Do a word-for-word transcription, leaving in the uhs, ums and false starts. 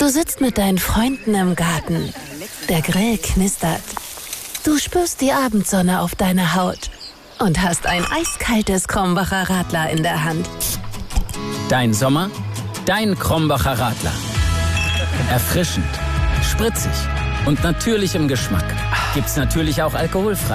Du sitzt mit deinen Freunden im Garten. Der Grill knistert. Du spürst die Abendsonne auf deiner Haut und hast ein eiskaltes Krombacher Radler in der Hand. Dein Sommer, dein Krombacher Radler. Erfrischend, spritzig und natürlich im Geschmack. Gibt's natürlich auch alkoholfrei.